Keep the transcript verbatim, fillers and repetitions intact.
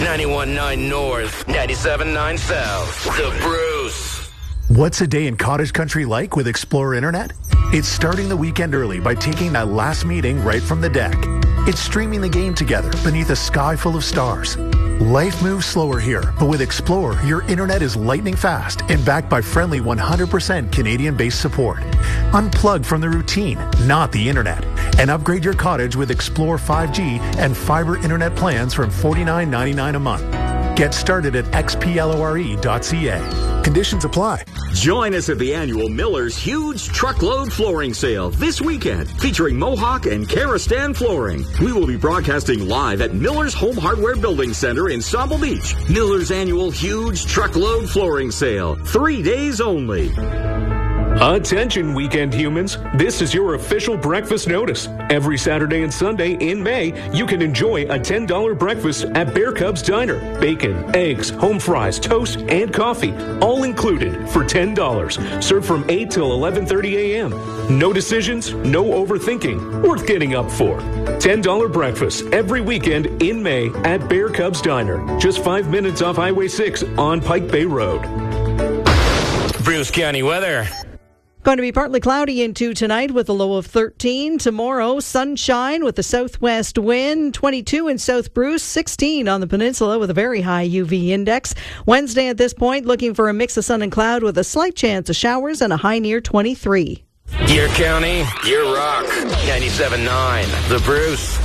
ninety-one point nine North, ninety-seven point nine South. The Bruce. What's a day in cottage country like with Explore Internet? It's starting the weekend early by taking that last meeting right from the deck. It's streaming the game together beneath a sky full of stars. Life moves slower here, but with Explore, your internet is lightning fast and backed by friendly one hundred percent Canadian-based support. Unplug from the routine, not the internet, and upgrade your cottage with Explore five G and fiber internet plans from forty-nine ninety-nine a month. Get started at x p lore dot c a. Conditions apply. Join us at the annual Miller's Huge Truckload Flooring Sale this weekend, featuring Mohawk and Karastan Flooring. We will be broadcasting live at Miller's Home Hardware Building Center in Sauble Beach. Miller's annual Huge Truckload Flooring Sale, three days only. Attention, weekend humans. This is your official breakfast notice. Every Saturday and Sunday in May, you can enjoy a ten dollars breakfast at Bear Cubs Diner. Bacon, eggs, home fries, toast, and coffee, all included for ten dollars. Served from eight till eleven thirty a.m. No decisions, no overthinking. Worth getting up for. ten dollars breakfast every weekend in May at Bear Cubs Diner. Just five minutes off Highway six on Pike Bay Road. Bruce County weather. Going to be partly cloudy into tonight with a low of thirteen. Tomorrow, sunshine with a southwest wind. twenty-two in South Bruce, sixteen on the peninsula with a very high U V index. Wednesday at this point, looking for a mix of sun and cloud with a slight chance of showers and a high near twenty-three. Your county, your rock. ninety-seven point nine. The Bruce.